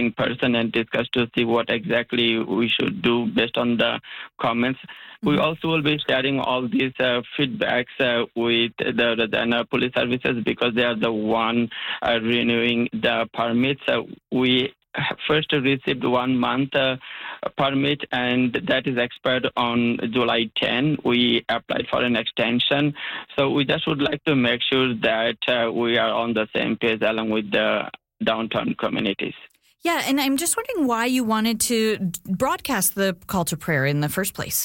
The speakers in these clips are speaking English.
in person and discuss to see what exactly we should do based on the comments. We also will be sharing all these feedbacks with the Rosanna Police Services because they are the one renewing the permits. We first received 1 month permit, and that is expired on July 10. We applied for an extension. So we just would like to make sure that we are on the same page along with the downtown communities. Yeah, and I'm just wondering why you wanted to broadcast the call to prayer in the first place.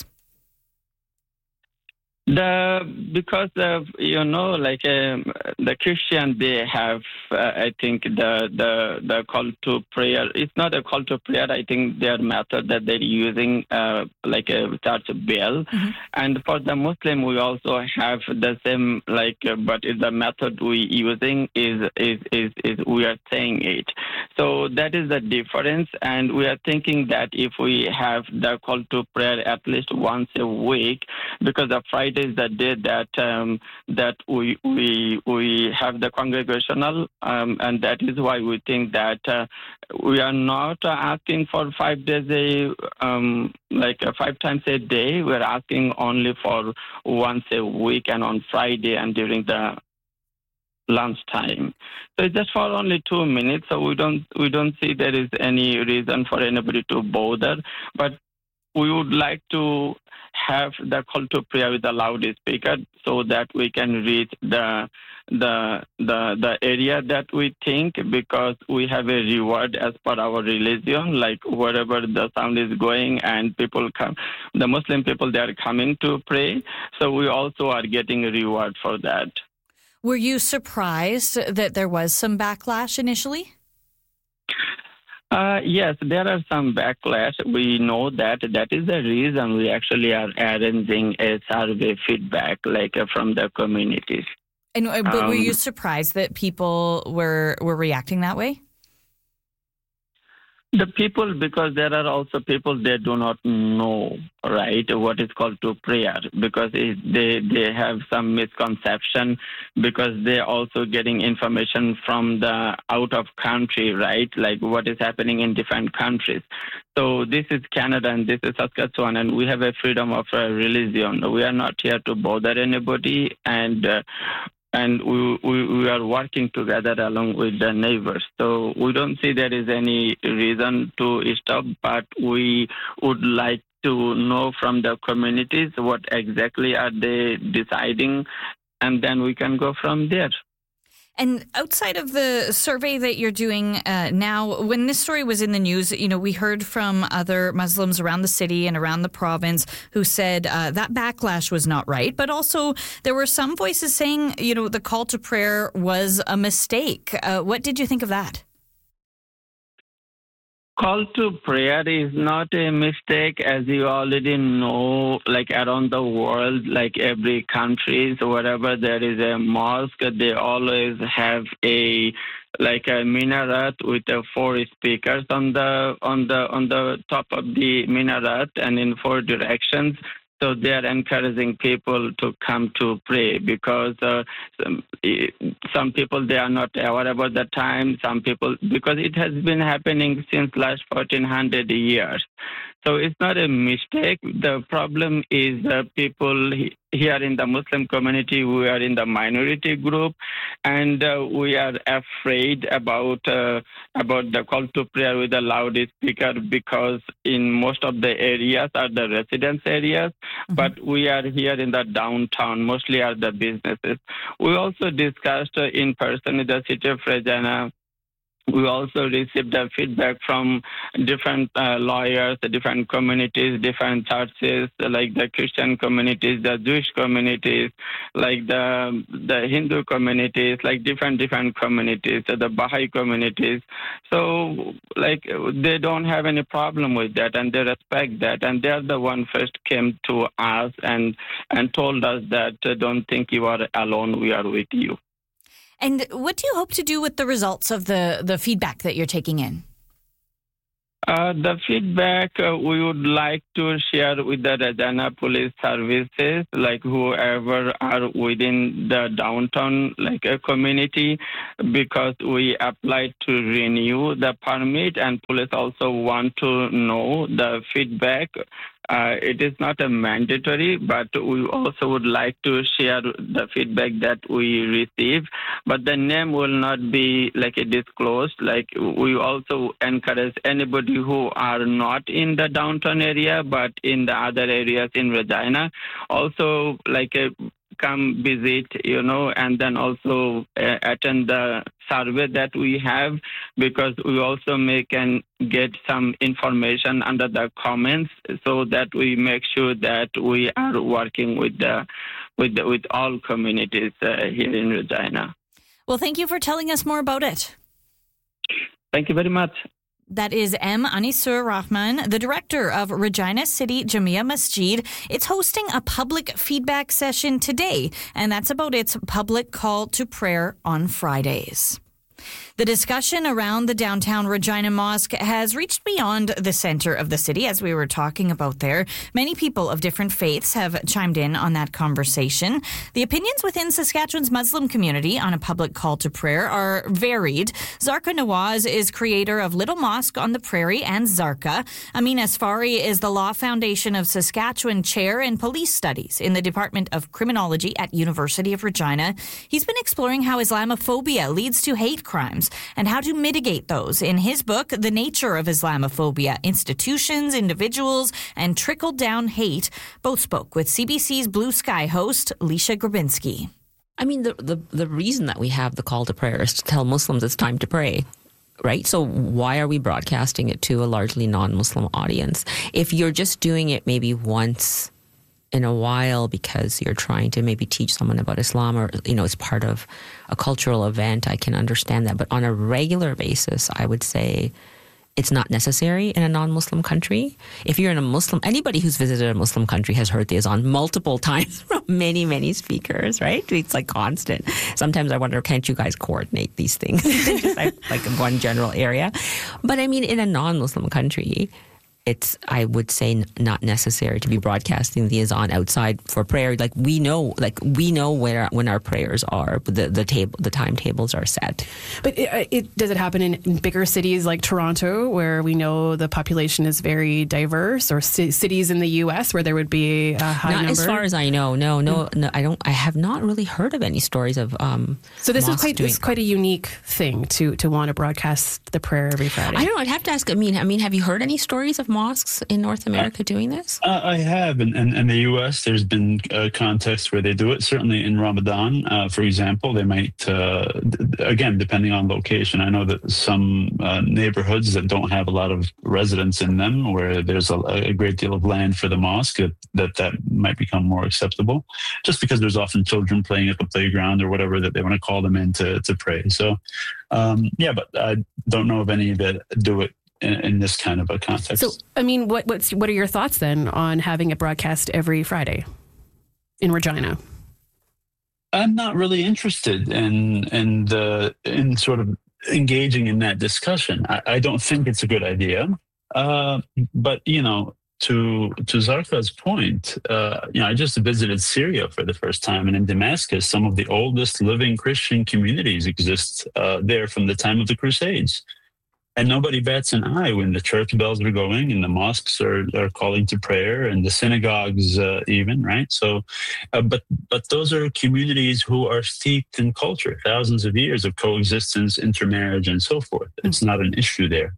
Because the Christian, they have I think the call to prayer. It's not a call to prayer. I think their method that they're using like a church bell, and for the Muslim we also have the same but the method we using is we are saying it. So that is the difference, and we are thinking that if we have the call to prayer at least once a week, because the Friday is the day that we have the congregational, and that is why we think that we are not asking for 5 days 5 times a day. We're asking only for once a week and on Friday and during the lunchtime. So it's just for only 2 minutes. So we don't see there is any reason for anybody to bother, but we would like to have the call to prayer with the loudspeaker so that we can reach the area that we think, because we have a reward as per our religion, like wherever the sound is going and people come, the Muslim people, they are coming to pray. So we also are getting a reward for that. Were you surprised that there was some backlash initially? Yes, there are some backlash. We know that is the reason we actually are arranging a survey feedback from the communities. And but were you surprised that people were reacting that way? The people, because there are also people they do not know, right, what is called to prayer, because they have some misconception, because they're also getting information from the out of country, right, like what is happening in different countries. So this is Canada and this is Saskatchewan, and we have a freedom of religion. We are not here to bother anybody, and we are working together along with the neighbors. So we don't see there is any reason to stop, but we would like to know from the communities what exactly are they deciding, and then we can go from there. And outside of the survey that you're doing now, when this story was in the news, we heard from other Muslims around the city and around the province who said that backlash was not right. But also there were some voices saying, the call to prayer was a mistake. What did you think of that? Call to prayer is not a mistake, as you already know, around the world, every country, so wherever there is a mosque, they always have a minaret with 4 speakers on the top of the minaret and in 4 directions. So they are encouraging people to come to pray, because some people, they are not aware about the time. Some people, because it has been happening since last 1400 years. So it's not a mistake. The problem is people here in the Muslim community, we are in the minority group, and we are afraid about the call to prayer with a loudspeaker, because in most of the areas are the residence areas, but we are here in the downtown, mostly are the businesses. We also discussed in person in the city of Regina. We also received the feedback from different lawyers, different communities, different churches, like the Christian communities, the Jewish communities, like the Hindu communities, like different communities, the Baha'i communities. So, they don't have any problem with that, and they respect that. And they're the one first came to us and told us that don't think you are alone, we are with you. And what do you hope to do with the results of the feedback that you're taking in? The feedback we would like to share with the Regina Police Services, like whoever are within the downtown community, because we applied to renew the permit, and police also want to know the feedback. It is not a mandatory, but we also would like to share the feedback that we receive. But the name will not be disclosed. We also encourage anybody who are not in the downtown area, but in the other areas in Regina, also come visit, and then also attend the survey that we have, because we also can get some information under the comments, so that we make sure that we are working with all communities here in Regina. Well, thank you for telling us more about it. Thank you very much. That is M. Anisur Rahman, the director of Regina City Jamia Masjid. It's hosting a public feedback session today, and that's about its public call to prayer on Fridays. The discussion around the downtown Regina Mosque has reached beyond the center of the city, as we were talking about there. Many people of different faiths have chimed in on that conversation. The opinions within Saskatchewan's Muslim community on a public call to prayer are varied. Zarka Nawaz is creator of Little Mosque on the Prairie and Zarka. Amin Asfari is the Law Foundation of Saskatchewan Chair in Police Studies in the Department of Criminology at University of Regina. He's been exploring how Islamophobia leads to hate crimes and how to mitigate those. In his book, The Nature of Islamophobia, Institutions, Individuals, and Trickle-Down Hate, both spoke with CBC's Blue Sky host, Leisha Grabinski. I mean, the reason that we have the call to prayer is to tell Muslims it's time to pray, right? So why are we broadcasting it to a largely non-Muslim audience? If you're just doing it maybe once in a while because you're trying to maybe teach someone about Islam, or, it's part of a cultural event, I can understand that. But on a regular basis, I would say it's not necessary in a non-Muslim country. If you're in a Muslim, anybody who's visited a Muslim country has heard the azan multiple times from many, many speakers, right? It's constant. Sometimes I wonder, can't you guys coordinate these things? Just in one general area. But I mean, in a non-Muslim country, it's, I would say, not necessary to be broadcasting the azan outside for prayer. We know when our prayers are. The timetables are set. But does it happen in bigger cities like Toronto, where we know the population is very diverse, or cities in the U.S. where there would be a high number? Not as far as I know. No. I don't. I have not really heard of any stories of. So this is quite a unique thing to want to broadcast the prayer every Friday. I don't know. I'd have to ask. I mean, have you heard any stories of mosques in North America doing this? I have. In the U.S., there's been contexts where they do it. Certainly in Ramadan, for example, they might, again, depending on location. I know that some neighborhoods that don't have a lot of residents in them, where there's a great deal of land for the mosque, that might become more acceptable, just because there's often children playing at the playground or whatever that they want to call them in to pray. So, but I don't know of any that do it in this kind of a context. So, I mean, what are your thoughts then on having it broadcast every Friday in Regina? I'm not really interested in sort of engaging in that discussion. I don't think it's a good idea. But to Zarka's point, I just visited Syria for the first time, and in Damascus, some of the oldest living Christian communities exist there from the time of the Crusades. And nobody bats an eye when the church bells are going and the mosques are calling to prayer, and the synagogues even, right? So, but those are communities who are steeped in culture, thousands of years of coexistence, intermarriage, and so forth. It's not an issue there.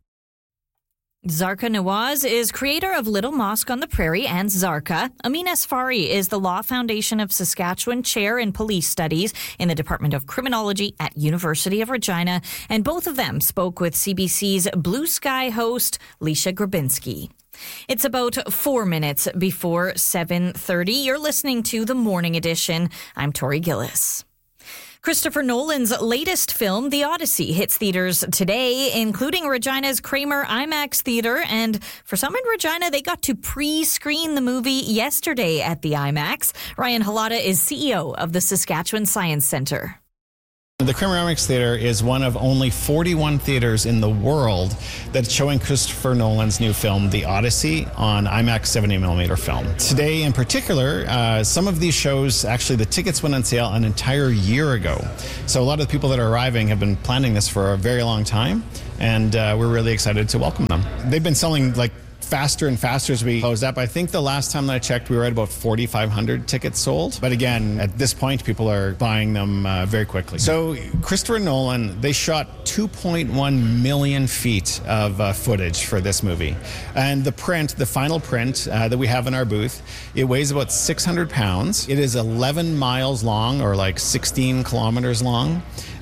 Zarka Nawaz is creator of Little Mosque on the Prairie and Zarka. Amin Asfari is the Law Foundation of Saskatchewan Chair in Police Studies in the Department of Criminology at University of Regina. And both of them spoke with CBC's Blue Sky host, Leisha Grabinski. It's about 4 minutes before 7:30. You're listening to The Morning Edition. I'm Tori Gillis. Christopher Nolan's latest film, The Odyssey, hits theaters today, including Regina's Kramer IMAX Theater. And for some in Regina, they got to pre-screen the movie yesterday at the IMAX. Ryan Halata is CEO of the Saskatchewan Science Centre. The Kramer IMAX Theater is one of only 41 theaters in the world that's showing Christopher Nolan's new film, The Odyssey, on IMAX 70mm film. Today in particular, some of these shows, actually the tickets went on sale an entire year ago. So a lot of the people that are arriving have been planning this for a very long time, and we're really excited to welcome them. They've been selling like faster and faster as we closed up. I think the last time that I checked, we were at about 4,500 tickets sold. But again, at this point, people are buying them very quickly. So Christopher Nolan, they shot 2.1 million feet of footage for this movie. And the final print that we have in our booth, it weighs about 600 pounds. It is 11 miles long, or like 16 kilometers long.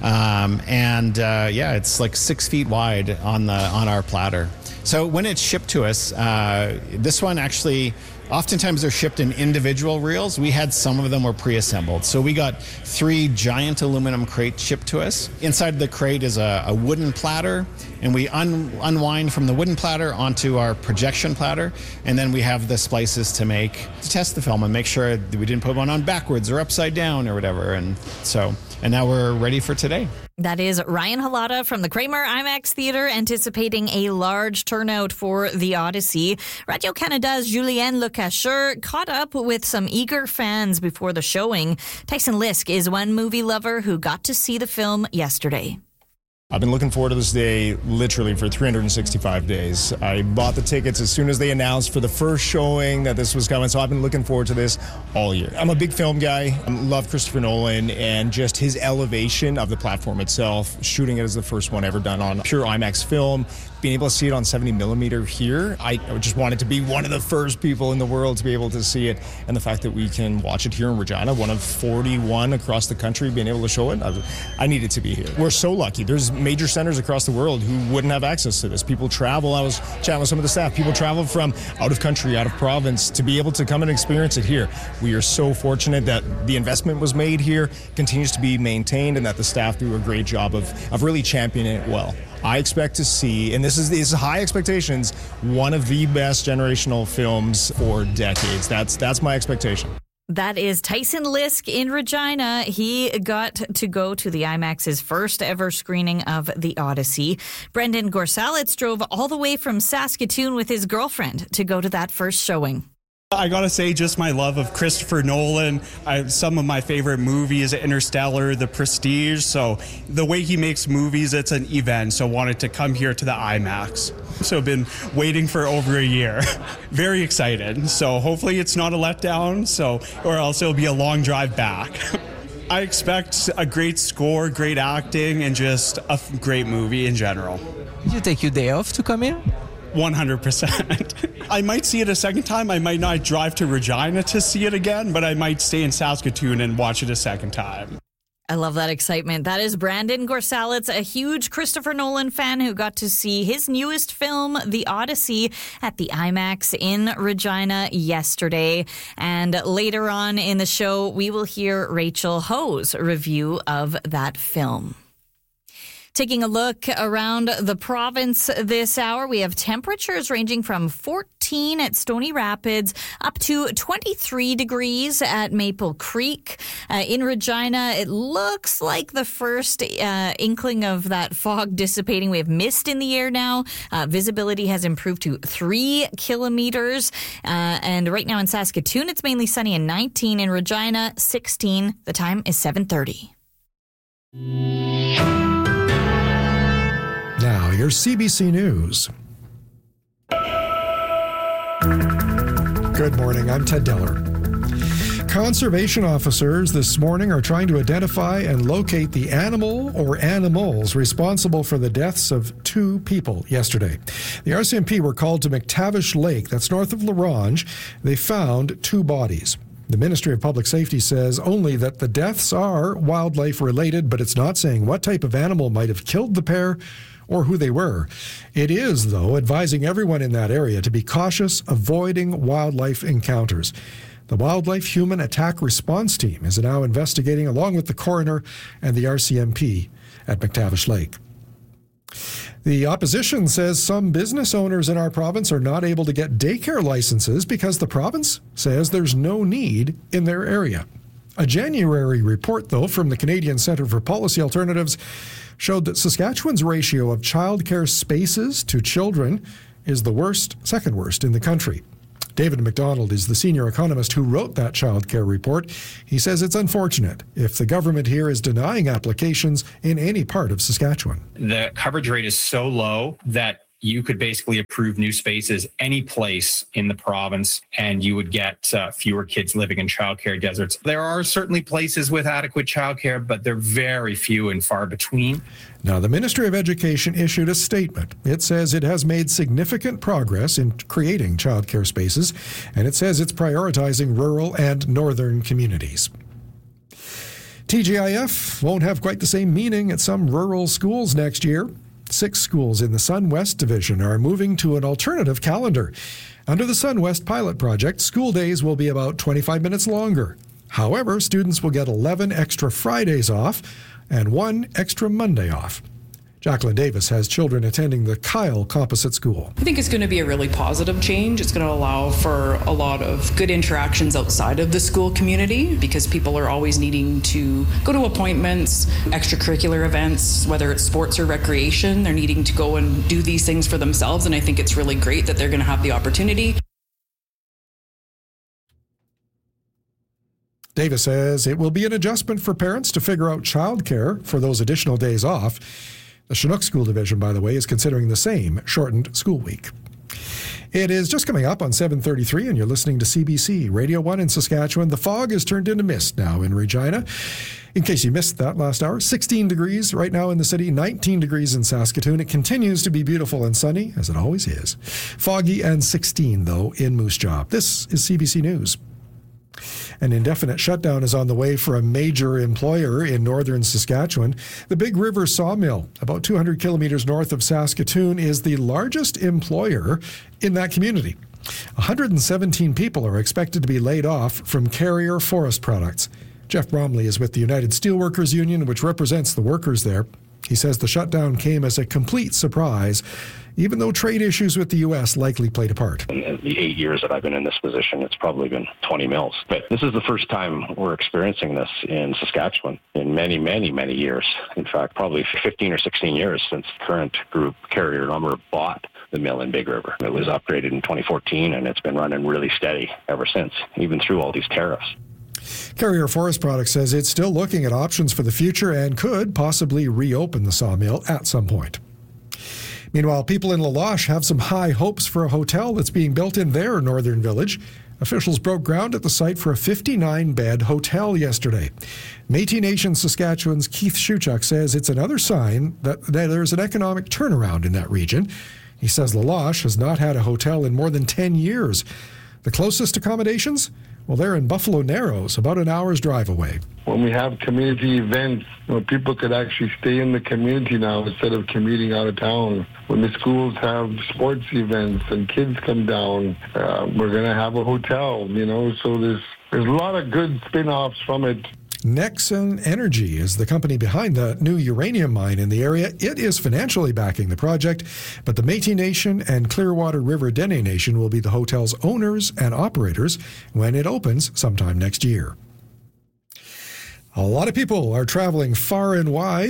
It's like 6 feet wide on our platter. So when it's shipped to us, this one actually, oftentimes they're shipped in individual reels. We had some of them were pre-assembled. So we got 3 giant aluminum crates shipped to us. Inside the crate is a wooden platter, and we unwind from the wooden platter onto our projection platter, and then we have the splices to test the film and make sure that we didn't put one on backwards or upside down or whatever. And now we're ready for today. That is Ryan Halata from the Kramer IMAX Theater, anticipating a large turnout for The Odyssey. Radio-Canada's Julianne Lecacheur caught up with some eager fans before the showing. Tyson Lisk is one movie lover who got to see the film yesterday. I've been looking forward to this day literally for 365 days. I bought the tickets as soon as they announced for the first showing that this was coming, so I've been looking forward to this all year. I'm a big film guy. I love Christopher Nolan and just his elevation of the platform itself, shooting it as the first one ever done on pure IMAX film, being able to see it on 70mm here. I just wanted to be one of the first people in the world to be able to see it, and the fact that we can watch it here in Regina, one of 41 across the country being able to show it, I needed to be here. We're so lucky. There's major centers across the world who wouldn't have access to this. People travel. I was chatting with some of the staff. People travel from out of country, out of province to be able to come and experience it here. We are so fortunate that the investment was made here, continues to be maintained, and that the staff do a great job of really championing it well. I expect to see, and this is high expectations, one of the best generational films for decades. That's my expectation. That is Tyson Lisk in Regina. He got to go to the IMAX's first ever screening of The Odyssey. Brendan Gorsalitz drove all the way from Saskatoon with his girlfriend to go to that first showing. I gotta say, just my love of Christopher Nolan. Some of my favorite movies, Interstellar, The Prestige. So the way he makes movies, it's an event. So wanted to come here to the IMAX. So been waiting for over a year. Very excited. So hopefully it's not a letdown. Or else it'll be a long drive back. I expect a great score, great acting, and just a great movie in general. Did you take your day off to come here? 100%. I might see it a second time. I might not drive to Regina to see it again, but I might stay in Saskatoon and watch it a second time. I love that excitement. That is Brandon Gorsalitz, a huge Christopher Nolan fan who got to see his newest film, The Odyssey, at the IMAX in Regina yesterday. And later on in the show, we will hear Rachel Ho's review of that film. Taking a look around the province this hour, we have temperatures ranging from 14 at Stony Rapids up to 23 degrees at Maple Creek. In Regina, it looks like the first inkling of that fog dissipating. We have mist in the air now. Visibility has improved to 3 kilometers. And right now in Saskatoon, it's mainly sunny and 19. In Regina, 16. The time is 7:30. Now, your CBC News. Good morning, I'm Ted Deller. Conservation officers this morning are trying to identify and locate the animal or animals responsible for the deaths of 2 people yesterday. The RCMP were called to McTavish Lake, that's north of La Ronge. They found 2 bodies. The Ministry of Public Safety says only that the deaths are wildlife related, but it's not saying what type of animal might have killed the pair or who they were. It is, though, advising everyone in that area to be cautious, avoiding wildlife encounters. The Wildlife Human Attack Response Team is now investigating, along with the coroner and the RCMP at McTavish Lake. The opposition says some business owners in our province are not able to get daycare licenses because the province says there's no need in their area. A January report, though, from the Canadian Centre for Policy Alternatives showed that Saskatchewan's ratio of childcare spaces to children is the second worst in the country. David McDonald is the senior economist who wrote that childcare report. He says it's unfortunate if the government here is denying applications in any part of Saskatchewan. The coverage rate is so low that you could basically approve new spaces any place in the province and you would get fewer kids living in childcare deserts. There are certainly places with adequate childcare, but they're very few and far between. Now, the Ministry of Education issued a statement. It says it has made significant progress in creating childcare spaces, and it says it's prioritizing rural and northern communities. TGIF won't have quite the same meaning at some rural schools next year. 6 schools in the Sun West Division are moving to an alternative calendar. Under the Sun West pilot project, school days will be about 25 minutes longer. However, students will get 11 extra Fridays off and 1 extra Monday off. Jacqueline Davis has children attending the Kyle Composite School. I think it's going to be a really positive change. It's going to allow for a lot of good interactions outside of the school community because people are always needing to go to appointments, extracurricular events, whether it's sports or recreation. They're needing to go and do these things for themselves, and I think it's really great that they're going to have the opportunity. Davis says it will be an adjustment for parents to figure out childcare for those additional days off. The Chinook School Division, by the way, is considering the same shortened school week. It is just coming up on 7:33, and you're listening to CBC Radio 1 in Saskatchewan. The fog has turned into mist now in Regina. In case you missed that last hour, 16 degrees right now in the city, 19 degrees in Saskatoon. It continues to be beautiful and sunny, as it always is. Foggy and 16, though, in Moose Jaw. This is CBC News. An indefinite shutdown is on the way for a major employer in northern Saskatchewan. The Big River Sawmill, about 200 kilometers north of Saskatoon, is the largest employer in that community. 117 people are expected to be laid off from Carrier Forest Products. Jeff Bromley is with the United Steelworkers Union, which represents the workers there. He says the shutdown came as a complete surprise, even though trade issues with the U.S. likely played a part. In the 8 years that I've been in this position, it's probably been 20 mills. But this is the first time we're experiencing this in Saskatchewan in many, many, many years. In fact, probably 15 or 16 years since the current group, Carrier Lumber, bought the mill in Big River. It was upgraded in 2014, and it's been running really steady ever since, even through all these tariffs. Carrier Forest Products says it's still looking at options for the future and could possibly reopen the sawmill at some point. Meanwhile, people in La Loche have some high hopes for a hotel that's being built in their northern village. Officials broke ground at the site for a 59-bed hotel yesterday. Métis Nation Saskatchewan's Keith Shuchuk says it's another sign that there's an economic turnaround in that region. He says La Loche has not had a hotel in more than 10 years. The closest accommodations? Well, they're in Buffalo Narrows, about an hour's drive away. When we have community events, people could actually stay in the community now instead of commuting out of town. When the schools have sports events and kids come down, we're going to have a hotel, so there's a lot of good spin-offs from it. Nexen Energy is the company behind the new uranium mine in the area. It is financially backing the project, but the Métis Nation and Clearwater River Dene Nation will be the hotel's owners and operators when it opens sometime next year. A lot of people are traveling far and wide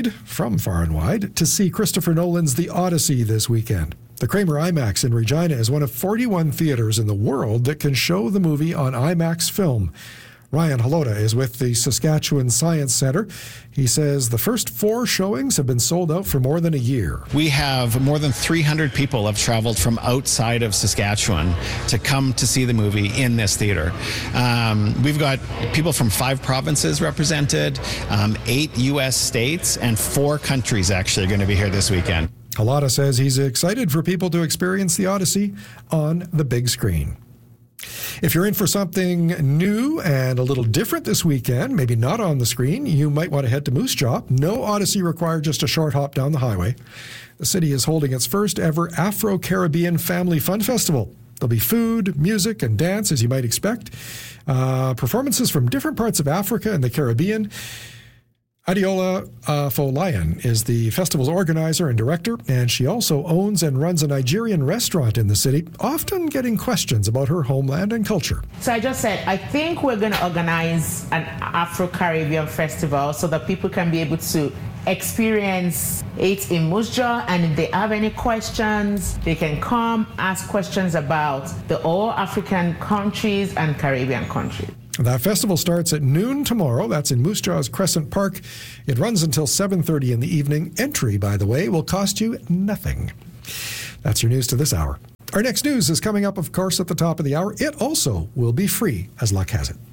to see Christopher Nolan's The Odyssey this weekend. The Kramer IMAX in Regina is one of 41 theaters in the world that can show the movie on IMAX film. Ryan Halota is with the Saskatchewan Science Centre. He says the first 4 showings have been sold out for more than a year. We have more than 300 people have traveled from outside of Saskatchewan to come to see the movie in this theater. We've got people from 5 provinces represented, 8 U.S. states, and 4 countries actually are going to be here this weekend. Halota says he's excited for people to experience the Odyssey on the big screen. If you're in for something new and a little different this weekend, maybe not on the screen, you might want to head to Moose Jaw. No Odyssey required, just a short hop down the highway. The city is holding its first ever Afro-Caribbean Family Fun Festival. There'll be food, music, and dance, as you might expect. Performances from different parts of Africa and the Caribbean. Adiola Folayan is the festival's organizer and director, and she also owns and runs a Nigerian restaurant in the city, often getting questions about her homeland and culture. So I just said, I think we're going to organize an Afro-Caribbean festival so that people can be able to experience it in Moose Jaw, and if they have any questions, they can come ask questions about the all African countries and Caribbean countries. That festival starts at noon tomorrow. That's in Moose Jaw's Crescent Park. It runs until 7:30 in the evening. Entry, by the way, will cost you nothing. That's your news to this hour. Our next news is coming up, of course, at the top of the hour. It also will be free, as luck has it.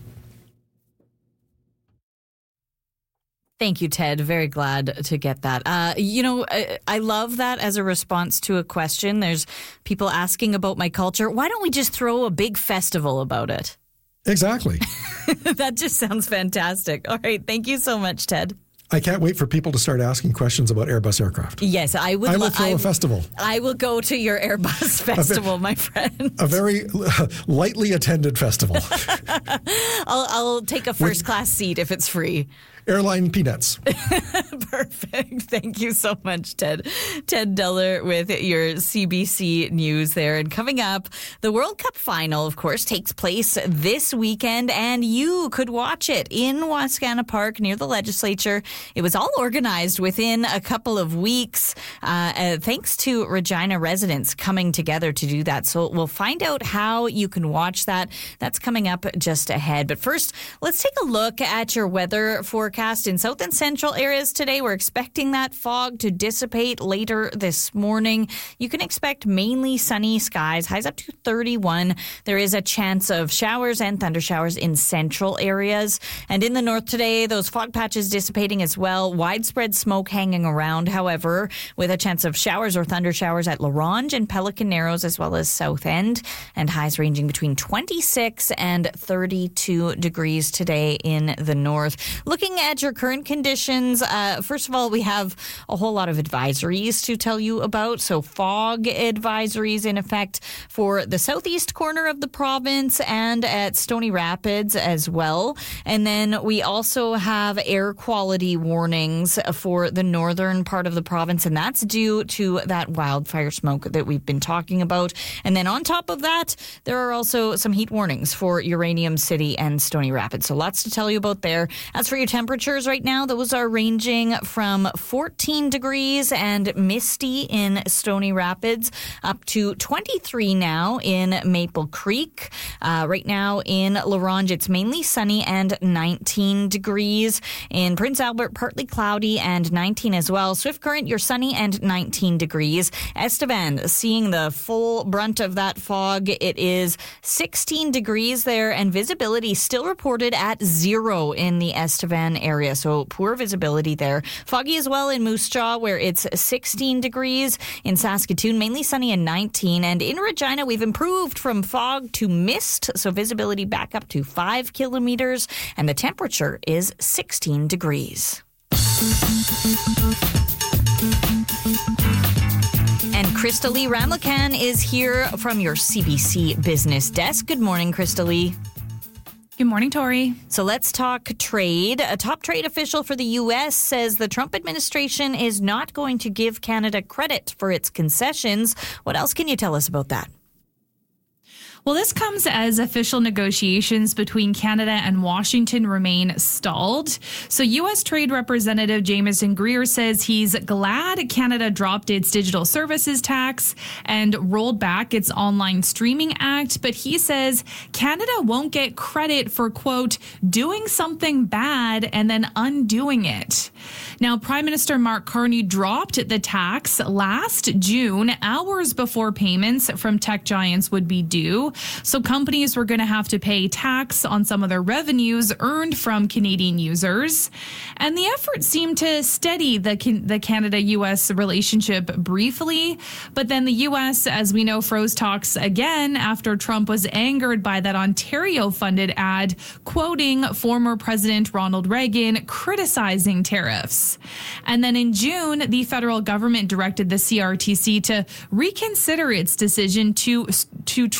Thank you, Ted. Very glad to get that. I love that as a response to a question. There's people asking about my culture. Why don't we just throw a big festival about it? Exactly. That just sounds fantastic. All right. Thank you so much, Ted. I can't wait for people to start asking questions about Airbus aircraft. Yes, I would. I will throw a festival. I will go to your Airbus festival, my friend. A very lightly attended festival. I'll take a first class seat if it's free. Airline peanuts. Perfect. Thank you so much, Ted. Ted Deller with your CBC News there. And coming up, the World Cup final, of course, takes place this weekend, and you could watch it in Wascana Park near the legislature. It was all organized within a couple of weeks, thanks to Regina residents coming together to do that. So we'll find out how you can watch that. That's coming up just ahead. But first, let's take a look at your weather forecast in south and central areas today. We're expecting that fog to dissipate later this morning. You can expect mainly sunny skies, highs up to 31. There is a chance of showers and thunder showers in central areas. And in the north today, those fog patches dissipating as well. Widespread smoke hanging around, however, with a chance of showers or thunder showers at La Ronge and Pelican Narrows as well as South End, and highs ranging between 26 and 32 degrees today in the north. Looking at your current conditions, first of all, we have a whole lot of advisories to tell you about. So fog advisories in effect for the southeast corner of the province and at Stony Rapids as well. And then we also have air quality warnings for the northern part of the province, and that's due to that wildfire smoke that we've been talking about. And then on top of that, there are also some heat warnings for Uranium City and Stony Rapids. So lots to tell you about there. As for your temperatures right now, those are ranging from 14 degrees and misty in Stony Rapids up to 23 now in Maple Creek. Right now in La Ronge, it's mainly sunny and 19 degrees. In Prince Albert, partly cloudy and 19 as well. Swift Current, you're sunny and 19 degrees. Estevan, seeing the full brunt of that fog, it is 16 degrees there, and visibility still reported at 0 in the Estevan area. So poor visibility there. Foggy as well in Moose Jaw, where it's 16 degrees. In Saskatoon, mainly sunny and 19. And in Regina, we've improved from fog to mist, so visibility back up to 5 kilometers, and the temperature is 16 degrees. And Crystalie Ramlakan is here from your CBC Business Desk. Good morning, Crystalie. Good morning, Tori. So let's talk trade. A top trade official for the U.S. says the Trump administration is not going to give Canada credit for its concessions. What else can you tell us about that? Well, this comes as official negotiations between Canada and Washington remain stalled. So U.S. Trade Representative Jameson Greer says he's glad Canada dropped its digital services tax and rolled back its online streaming act. But he says Canada won't get credit for, quote, doing something bad and then undoing it. Now, Prime Minister Mark Carney dropped the tax last June, hours before payments from tech giants would be due. So companies were going to have to pay tax on some of their revenues earned from Canadian users. And the effort seemed to steady the Canada-U.S. relationship briefly. But then the U.S., as we know, froze talks again after Trump was angered by that Ontario-funded ad quoting former President Ronald Reagan criticizing tariffs. And then in June, the federal government directed the CRTC to reconsider its decision to triple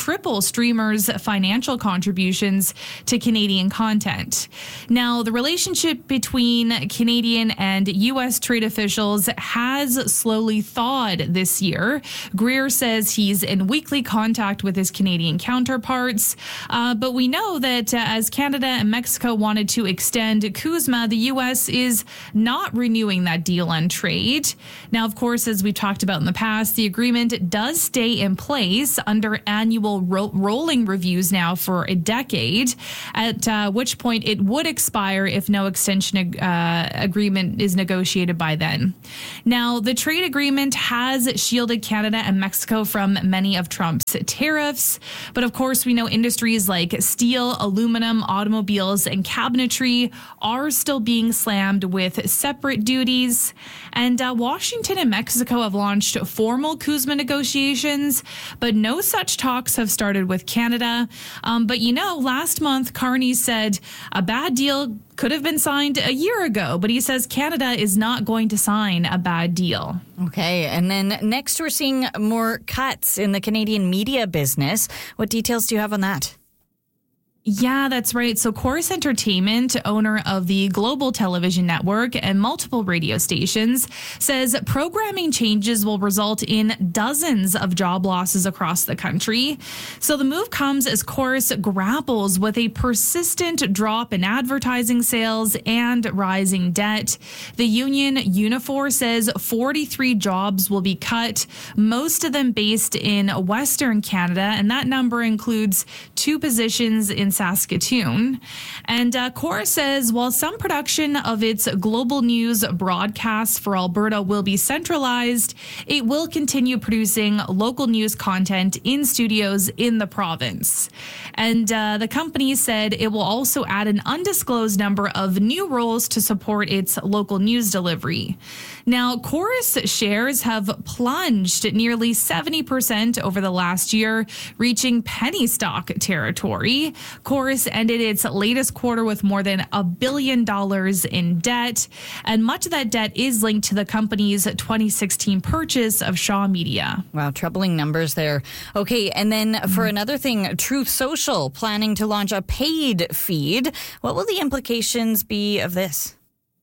streamers' financial contributions to Canadian content. Now, the relationship between Canadian and U.S. trade officials has slowly thawed this year. Greer says he's in weekly contact with his Canadian counterparts, but we know that as Canada and Mexico wanted to extend CUSMA, the U.S. is not renewing that deal on trade. Now, of course, as we've talked about in the past, the agreement does stay in place under annual rolling reviews now for a decade, at which point it would expire if no extension agreement is negotiated by then. Now, the trade agreement has shielded Canada and Mexico from many of Trump's tariffs, but of course, we know industries like steel, aluminum, automobiles, and cabinetry are still being slammed with separate duties. And Washington and Mexico have launched formal CUSMA negotiations, but no such talks have started with Canada. But last month, Carney said a bad deal could have been signed a year ago, but he says Canada is not going to sign a bad deal. Okay, and then next we're seeing more cuts in the Canadian media business. What details do you have on that? Yeah, that's right. So Corus Entertainment, owner of the Global Television Network and multiple radio stations, says programming changes will result in dozens of job losses across the country. So the move comes as Corus grapples with a persistent drop in advertising sales and rising debt. The union Unifor says 43 jobs will be cut, most of them based in Western Canada, and that number includes 2 positions in Saskatoon. And Corus says while some production of its global news broadcasts for Alberta will be centralized, it will continue producing local news content in studios in the province. And the company said it will also add an undisclosed number of new roles to support its local news delivery. Now, Corus shares have plunged nearly 70% over the last year, reaching penny stock territory. Corus ended its latest quarter with more than $1 billion in debt, and much of that debt is linked to the company's 2016 purchase of Shaw Media. Wow, troubling numbers there. Okay, and then for another thing, Truth Social planning to launch a paid feed. What will the implications be of this?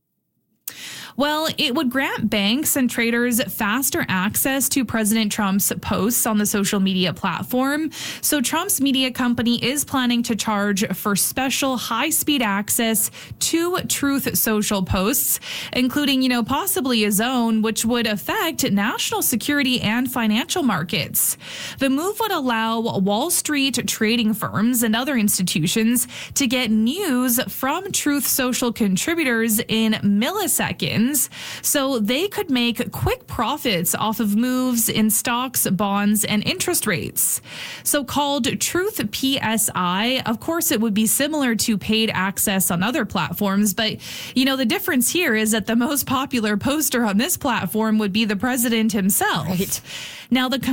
Well, it would grant banks and traders faster access to President Trump's posts on the social media platform. So Trump's media company is planning to charge for special high-speed access to Truth Social posts, including, possibly his own, which would affect national security and financial markets. The move would allow Wall Street trading firms and other institutions to get news from Truth Social contributors in milliseconds, so they could make quick profits off of moves in stocks, bonds, and interest rates. So called Truth PSI, of course, it would be similar to paid access on other platforms, but the difference here is that the most popular poster on this platform would be the president himself. Right. Now the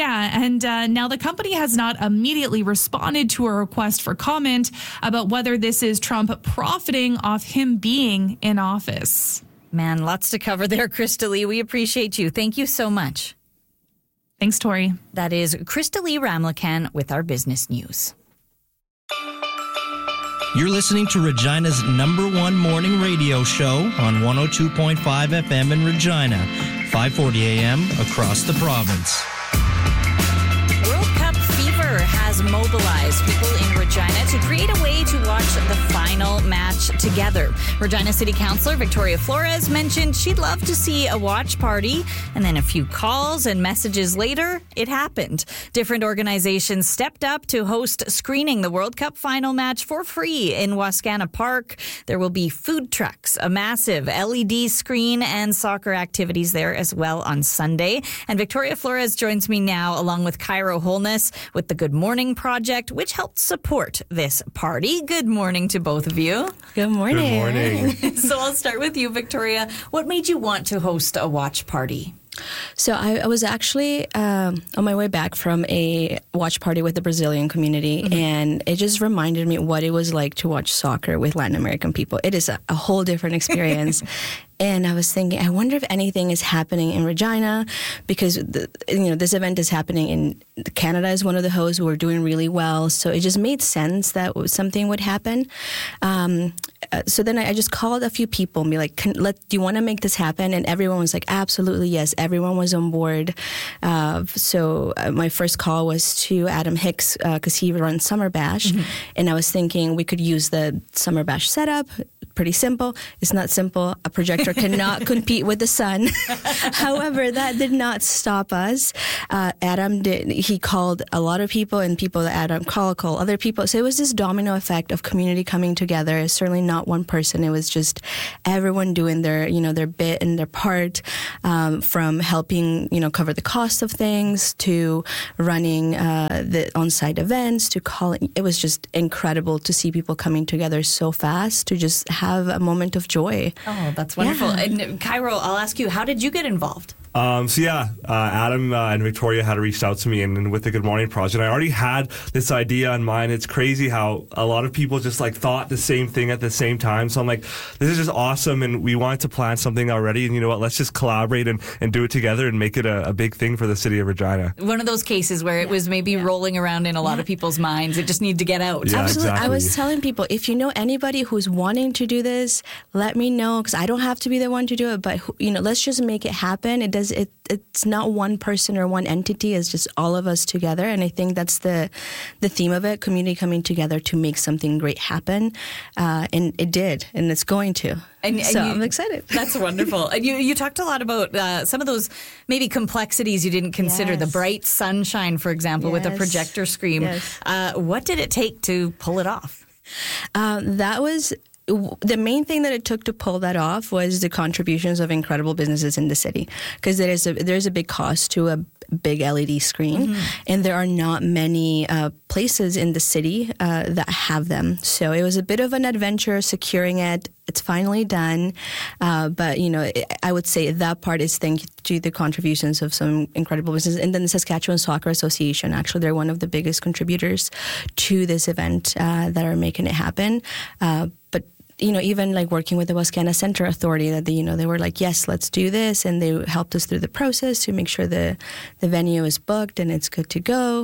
company has not immediately responded to a request for comment about whether this is Trump profiting off him being in office. Man, lots to cover there, Crystalie. We appreciate you. Thank you so much. Thanks, Tori. That is Crystalie Ramlakan with our business news. You're listening to Regina's #1 morning radio show on 102.5 FM in Regina, 540 AM across the province. World Cup fever has mobilized people in Regina to create a way to watch the final match together. Regina City Councillor Victoria Flores mentioned she'd love to see a watch party, and then a few calls and messages later, it happened. Different organizations stepped up to host screening the World Cup final match for free in Wascana Park. There will be food trucks, a massive LED screen, and soccer activities there as well on Sunday. And Victoria Flores joins me now along with Cairo Holness with the Good Morning Project, which helped support this party. Good morning to both of you. Good morning. Good morning. So I'll start with you, Victoria. What made you want to host a watch party? So I was actually on my way back from a watch party with the Brazilian community, and it just reminded me what it was like to watch soccer with Latin American people. It is a whole different experience. And I was thinking, I wonder if anything is happening in Regina, because this event is happening in Canada as one of the hosts who are doing really well. So it just made sense that something would happen. So then I just called a few people and be like, do you want to make this happen? And everyone was like, absolutely, yes. Everyone was on board. So my first call was to Adam Hicks, because he runs Summer Bash. Mm-hmm. And I was thinking we could use the Summer Bash setup. Pretty simple. It's not simple. A projector cannot compete with the sun. However, that did not stop us. Adam did. He called a lot of people, and people that Adam call other people. So it was this domino effect of community coming together. It's certainly not one person. It was just everyone doing their bit and their part, from helping cover the cost of things to running the on-site events to calling. It was just incredible to see people coming together so fast to just have a moment of joy. Oh, that's wonderful. Yeah. And Cairo, I'll ask you, how did you get involved? Adam and Victoria had reached out to me, and with the Good Morning Project, I already had this idea in mind. It's crazy how a lot of people just thought the same thing at the same time. So I'm like, this is just awesome, and we wanted to plan something already, and you know what, let's just collaborate and do it together and make it a big thing for the city of Regina. One of those cases where it was maybe rolling around in a lot of people's minds. It just needed to get out. Yeah, absolutely. Exactly. I was telling people, if you know anybody who's wanting to do this, let me know, because I don't have to be the one to do it, but let's just make it happen. It's not one person or one entity. It's just all of us together. And I think that's the theme of it, community coming together to make something great happen. And it did, and it's going to. So I'm excited. That's wonderful. And you talked a lot about some of those maybe complexities you didn't consider. Yes. The bright sunshine, for example, with a projector screen. Yes. What did it take to pull it off? That was... The main thing that it took to pull that off was the contributions of incredible businesses in the city, because there's a big cost to a big LED screen, mm-hmm. and there are not many places in the city that have them. So it was a bit of an adventure securing it. It's finally done, but I would say that part is thanks to the contributions of some incredible businesses, and then the Saskatchewan Soccer Association. Actually, they're one of the biggest contributors to this event that are making it happen. But even working with the Wascana Center Authority, that they were like, yes, let's do this. And they helped us through the process to make sure the venue is booked and it's good to go.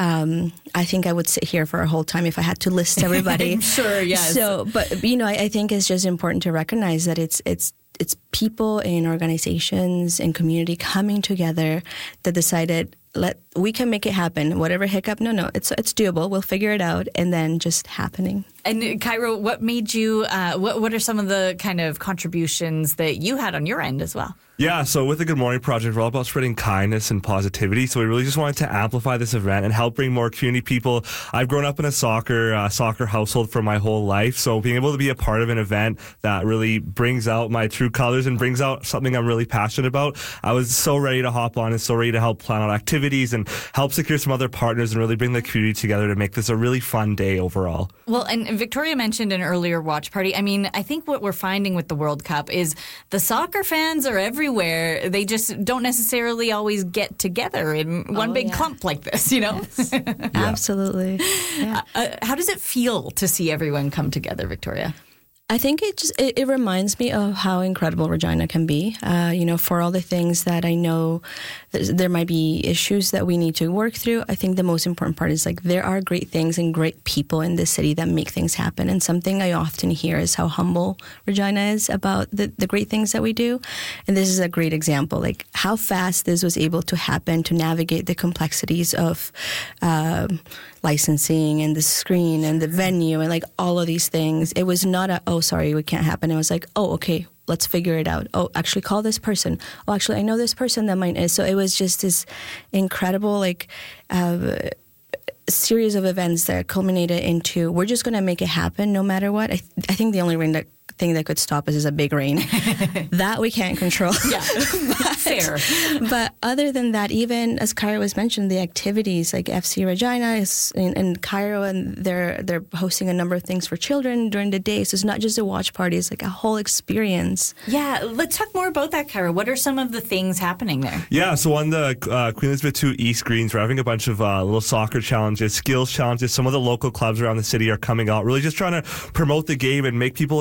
I think I would sit here for a whole time if I had to list everybody. I'm sure, yes. So, but, I think it's just important to recognize that it's people and organizations and community coming together that decided, we can make it happen. Whatever hiccup, no, it's doable. We'll figure it out, and then just happening. And Cairo, what made you? What are some of the kind of contributions that you had on your end as well? Yeah, so with the Good Morning Project, we're all about spreading kindness and positivity. So we really just wanted to amplify this event and help bring more community people. I've grown up in a soccer household for my whole life. So being able to be a part of an event that really brings out my true colors and brings out something I'm really passionate about, I was so ready to hop on and so ready to help plan out activities and help secure some other partners and really bring the community together to make this a really fun day overall. Well, and Victoria mentioned an earlier watch party. I mean, I think what we're finding with the World Cup is the soccer fans are everywhere. They just don't necessarily always get together in one big clump like this, Yes. Absolutely. Yeah. How does it feel to see everyone come together, Victoria? I think it reminds me of how incredible Regina can be. For all the things that I know there might be issues that we need to work through, I think the most important part is there are great things and great people in this city that make things happen. And something I often hear is how humble Regina is about the great things that we do. And this is a great example, how fast this was able to happen to navigate the complexities of licensing and the screen and the venue and all of these things. It was not sorry, we can't happen. It was okay, let's figure it out. Oh, actually call this person. Oh, actually I know this person that might. So it was just this incredible series of events that culminated into, we're just going to make it happen no matter what. I think the only thing that could stop us is a big rain. That we can't control. Yeah, fair. But other than that, even as Cairo was mentioned, the activities FC Regina is and Cairo, and they're hosting a number of things for children during the day. So it's not just a watch party; it's a whole experience. Yeah, let's talk more about that, Cairo. What are some of the things happening there? Yeah, so on the Queen Elizabeth II East Greens, we're having a bunch of little soccer challenges, skills challenges. Some of the local clubs around the city are coming out, really just trying to promote the game and make people engage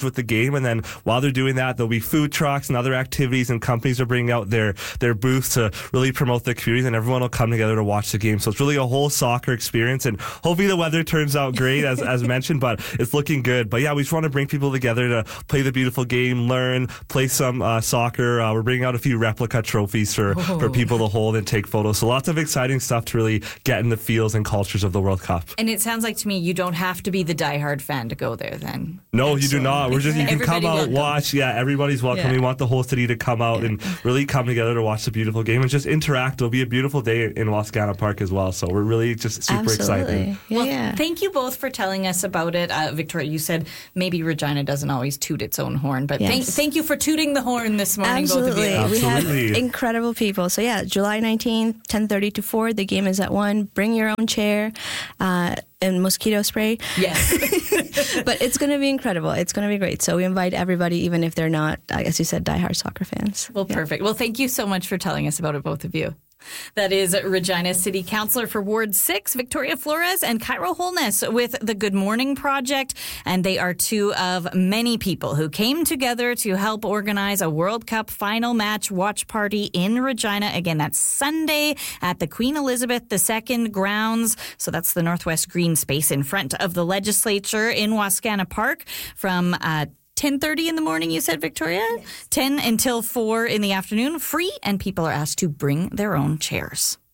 with the game. And then while they're doing that, there'll be food trucks and other activities, and companies are bringing out their booths to really promote the community, and everyone will come together to watch the game. So it's really a whole soccer experience, and hopefully the weather turns out great as mentioned, but it's looking good. But yeah, we just want to bring people together to play the beautiful game, learn, play some soccer. We're bringing out a few replica trophies for people to hold and take photos. So lots of exciting stuff to really get in the feels and cultures of the World Cup. And it sounds like to me you don't have to be the diehard fan to go there then. No, you do not. You can come out, watch. Yeah, everybody's welcome. Yeah. We want the whole city to come out and really come together to watch the beautiful game and just interact. It'll be a beautiful day in Wascana Park as well. So we're really just super excited. Thank you both for telling us about it. Victoria, you said maybe Regina doesn't always toot its own horn, but thank you for tooting the horn this morning, Absolutely. both of you. We have incredible people. So yeah, July 19th, 10:30 to 4. The game is at 1. Bring your own chair and mosquito spray. Yes. But it's going to be incredible. It's going to be great. So we invite everybody, even if they're not, as you said, diehard soccer fans. Well, perfect. Well, thank you so much for telling us about it, both of you. That is Regina City Councillor for Ward 6, Victoria Flores, and Cairo Holness with the Good Morning Project. And they are two of many people who came together to help organize a World Cup final match watch party in Regina. Again, that's Sunday at the Queen Elizabeth II grounds. So that's the Northwest Green Space in front of the legislature in Wascana Park from 10:30 in the morning, you said, Victoria? Yes. 10 until 4 in the afternoon, free, and people are asked to bring their own chairs.